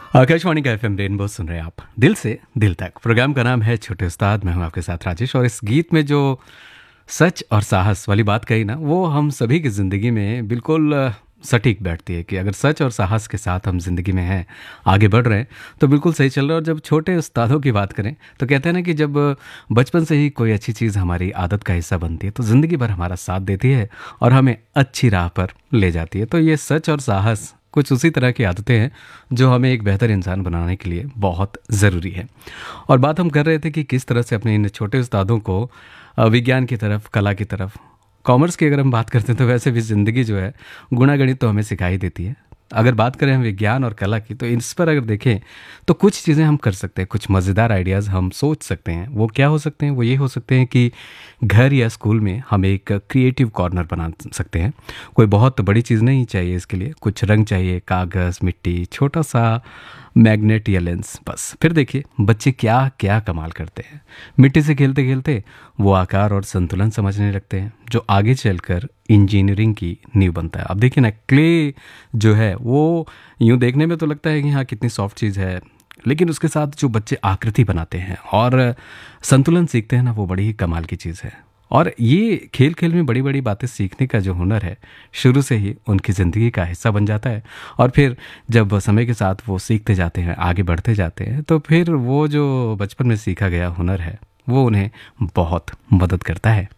आकाशवाणी का FM rainbow सुन रहे हैं आप। दिल से दिल तक प्रोग्राम का नाम है छोटे उस्ताद। मैं हूं आपके साथ राजेश, और इस गीत में जो सच और साहस वाली बात कही ना, वो हम सभी की ज़िंदगी में बिल्कुल सटीक बैठती है कि अगर सच और साहस के साथ हम जिंदगी में हैं, आगे बढ़ रहे हैं, तो बिल्कुल सही चल रहा है। और जब छोटे उस्तादों की बात करें तो कहते हैं ना कि जब बचपन से ही कोई अच्छी चीज़ हमारी आदत का हिस्सा बनती है तो ज़िंदगी भर हमारा साथ देती है और हमें अच्छी राह पर ले जाती है। तो ये सच और साहस कुछ उसी तरह की आदतें हैं जो हमें एक बेहतर इंसान बनाने के लिए बहुत ज़रूरी है। और बात हम कर रहे थे कि किस तरह से अपने इन छोटे उस्तादों को विज्ञान की तरफ, कला की तरफ, कॉमर्स की अगर हम बात करते हैं तो वैसे भी ज़िंदगी जो है गुणा गणित तो हमें सिखाई देती है। अगर बात करें हम विज्ञान और कला की, तो इस पर अगर देखें तो कुछ चीज़ें हम कर सकते हैं, कुछ मज़ेदार आइडियाज़ हम सोच सकते हैं। वो क्या हो सकते हैं? वो ये हो सकते हैं कि घर या स्कूल में हम एक क्रिएटिव कॉर्नर बना सकते हैं। कोई बहुत बड़ी चीज़ नहीं चाहिए इसके लिए, कुछ रंग चाहिए, कागज़, मिट्टी, छोटा सा मैग्नेट या लेंस, बस। फिर देखिए बच्चे क्या क्या कमाल करते हैं। मिट्टी से खेलते खेलते वो आकार और संतुलन समझने लगते हैं, जो आगे चलकर इंजीनियरिंग की नींव बनता है। अब देखिए ना, क्ले जो है वो यूं देखने में तो लगता है कि हाँ कितनी सॉफ्ट चीज़ है, लेकिन उसके साथ जो बच्चे आकृति बनाते हैं और संतुलन सीखते हैं ना, वो बड़ी ही कमाल की चीज़ है। और ये खेल खेल में बड़ी बड़ी बातें सीखने का जो हुनर है, शुरू से ही उनकी ज़िंदगी का हिस्सा बन जाता है। और फिर जब समय के साथ वो सीखते जाते हैं, आगे बढ़ते जाते हैं, तो फिर वो जो बचपन में सीखा गया हुनर है वो उन्हें बहुत मदद करता है।